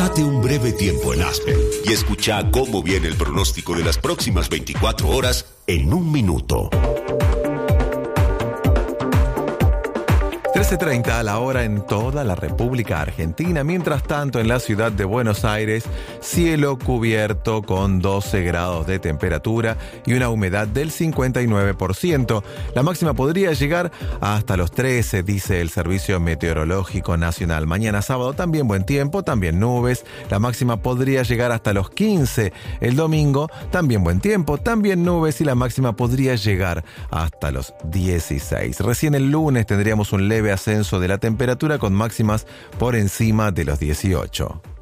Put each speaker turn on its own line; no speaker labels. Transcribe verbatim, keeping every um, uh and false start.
Date un breve tiempo en Aspen y escucha cómo viene el pronóstico de las próximas veinticuatro horas en un minuto.
trece treinta a la hora en toda la República Argentina. Mientras tanto, en la ciudad de Buenos Aires, cielo cubierto con doce grados de temperatura y una humedad del cincuenta y nueve por ciento. La máxima podría llegar hasta los trece, dice el Servicio Meteorológico Nacional. Mañana sábado también buen tiempo, también nubes. La máxima podría llegar hasta los quince. El domingo también buen tiempo, también nubes y la máxima podría llegar hasta los dieciséis. Recién el lunes tendríamos un leve ascenso de la temperatura con máximas por encima de los dieciocho.